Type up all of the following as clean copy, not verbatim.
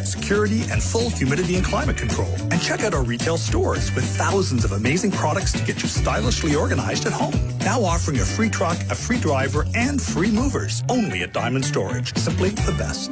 security, and full humidity and climate control. And check out our retail stores with thousands of amazing products to get you stylishly organized at home. Now offering a free truck, a free driver, and free movers. Only at Diamond Storage. Simply the best.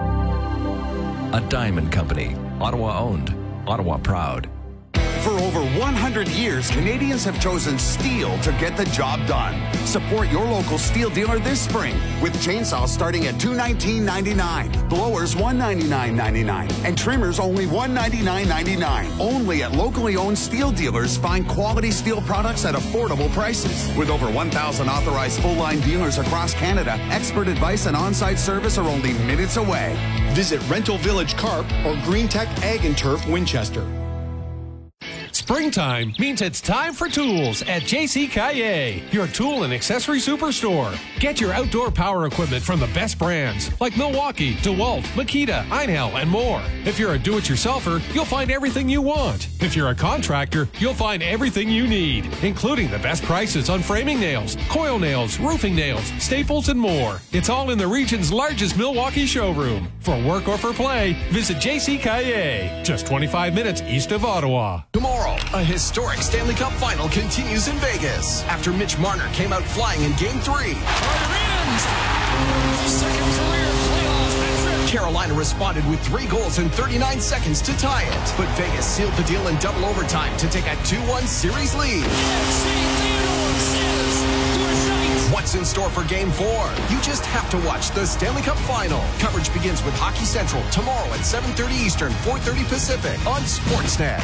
A Diamond Company. Ottawa owned. Ottawa proud. For over 100 years, Canadians have chosen steel to get the job done. Support your local steel dealer this spring with chainsaws starting at $219.99, blowers $199.99, and trimmers only $199.99. Only at locally owned steel dealers. Find quality steel products at affordable prices. With over 1,000 authorized full-line dealers across Canada, expert advice and on-site service are only minutes away. Visit Rental Village Carp or Green Tech Ag and Turf Winchester. Springtime means it's time for tools at J.C. Caillet, your tool and accessory superstore. Get your outdoor power equipment from the best brands like Milwaukee, DeWalt, Makita, Einhell, and more. If you're a do-it-yourselfer, you'll find everything you want. If you're a contractor, you'll find everything you need, including the best prices on framing nails, coil nails, roofing nails, staples, and more. It's all in the region's largest Milwaukee showroom. For work or for play, visit J.C. Caillet, just 25 minutes east of Ottawa. Tomorrow, a historic Stanley Cup final continues in Vegas after Mitch Marner came out flying in Game 3. Carolina responded with 3 goals in 39 seconds to tie it, but Vegas sealed the deal in double overtime to take a 2-1 series lead. What's in store for Game 4? You just have to watch the Stanley Cup Final. Coverage begins with Hockey Central tomorrow at 7:30 Eastern, 4:30 Pacific on Sportsnet.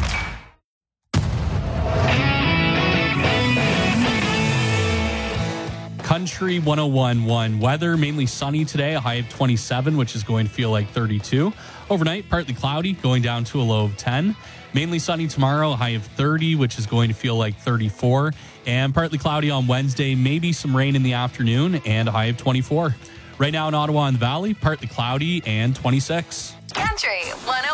Country 101.1 weather, mainly sunny today, a high of 27, which is going to feel like 32. Overnight, partly cloudy, going down to a low of 10. Mainly sunny tomorrow, a high of 30, which is going to feel like 34. And partly cloudy on Wednesday, maybe some rain in the afternoon, and a high of 24. Right now in Ottawa and the Valley, partly cloudy and 26. Country 101.